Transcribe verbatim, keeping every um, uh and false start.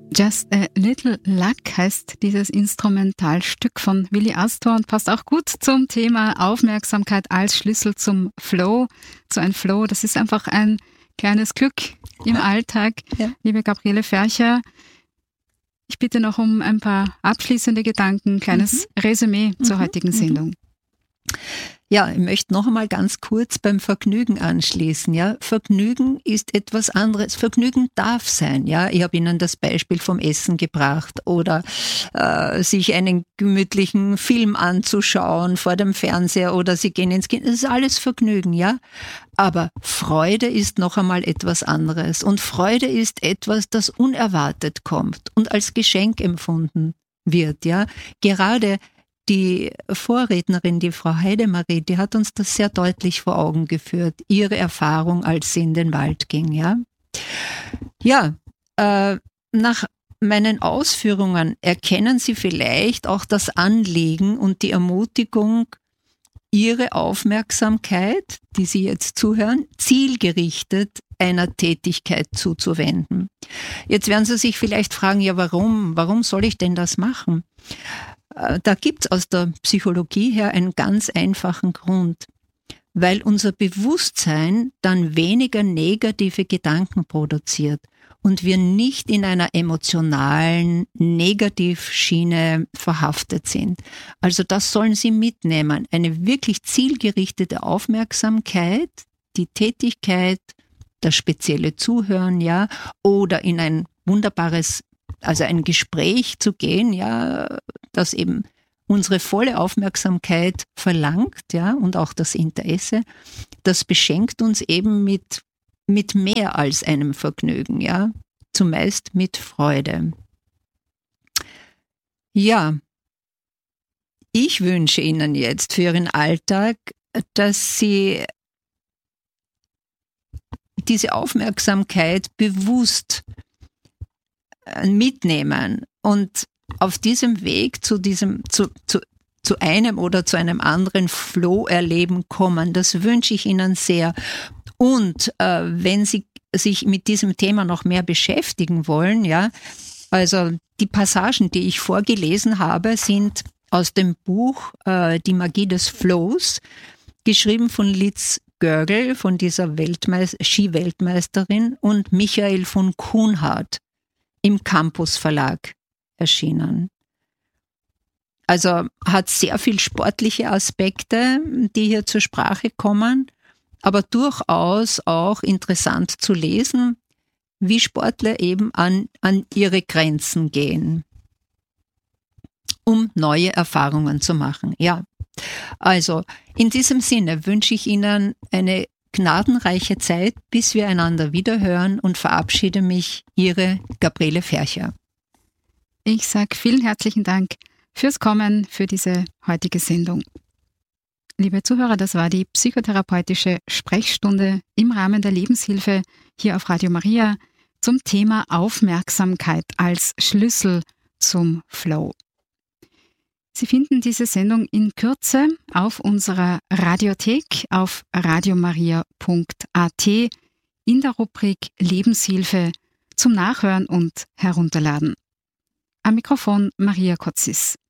Just a Little Luck heißt dieses Instrumentalstück von Willi Astor und passt auch gut zum Thema Aufmerksamkeit als Schlüssel zum Flow. So ein Flow, das ist einfach ein kleines Glück im ja. Alltag. Ja. Liebe Gabriele Fercher, ich bitte noch um ein paar abschließende Gedanken, kleines mhm. Resümee zur mhm. heutigen Sendung. Ja, ich möchte noch einmal ganz kurz beim Vergnügen anschließen. Ja, Vergnügen ist etwas anderes. Vergnügen darf sein. Ja, ich habe Ihnen das Beispiel vom Essen gebracht oder äh, sich einen gemütlichen Film anzuschauen vor dem Fernseher oder Sie gehen ins Kino. Das ist alles Vergnügen, ja. Aber Freude ist noch einmal etwas anderes. Und Freude ist etwas, das unerwartet kommt und als Geschenk empfunden wird. Ja, gerade die Vorrednerin, die Frau Heidemarie, die hat uns das sehr deutlich vor Augen geführt, ihre Erfahrung, als sie in den Wald ging. Ja, ja äh, nach meinen Ausführungen erkennen Sie vielleicht auch das Anliegen und die Ermutigung, Ihre Aufmerksamkeit, die Sie jetzt zuhören, zielgerichtet einer Tätigkeit zuzuwenden. Jetzt werden Sie sich vielleicht fragen, ja, warum? Warum soll ich denn das machen? Da gibt es aus der Psychologie her einen ganz einfachen Grund, weil unser Bewusstsein dann weniger negative Gedanken produziert und wir nicht in einer emotionalen Negativschiene verhaftet sind. Also das sollen Sie mitnehmen, eine wirklich zielgerichtete Aufmerksamkeit, die Tätigkeit, das spezielle Zuhören, ja, oder in ein wunderbares Also ein Gespräch zu gehen, ja, das eben unsere volle Aufmerksamkeit verlangt, ja, und auch das Interesse, das beschenkt uns eben mit, mit mehr als einem Vergnügen, ja, zumeist mit Freude. Ja, ich wünsche Ihnen jetzt für Ihren Alltag, dass Sie diese Aufmerksamkeit bewusst mitnehmen und auf diesem Weg zu diesem, zu, zu, zu einem oder zu einem anderen Flow-Erleben kommen. Das wünsche ich Ihnen sehr. Und äh, wenn Sie sich mit diesem Thema noch mehr beschäftigen wollen, ja, also die Passagen, die ich vorgelesen habe, sind aus dem Buch äh, Die Magie des Flows, geschrieben von Liz Görgel, von dieser Weltmeis- Ski-Weltmeisterin, und Michael von Kuhnhardt, im Campus Verlag erschienen. Also hat sehr viel sportliche Aspekte, die hier zur Sprache kommen, aber durchaus auch interessant zu lesen, wie Sportler eben an, an ihre Grenzen gehen, um neue Erfahrungen zu machen. Ja, also in diesem Sinne wünsche ich Ihnen eine gnadenreiche Zeit, bis wir einander wiederhören, und verabschiede mich, Ihre Gabriele Fercher. Ich sage vielen herzlichen Dank fürs Kommen, für diese heutige Sendung. Liebe Zuhörer, das war die psychotherapeutische Sprechstunde im Rahmen der Lebenshilfe hier auf Radio Maria zum Thema Aufmerksamkeit als Schlüssel zum Flow. Sie finden diese Sendung in Kürze auf unserer Radiothek auf radiomaria punkt a t in der Rubrik Lebenshilfe zum Nachhören und Herunterladen. Am Mikrofon Maria Kotzis.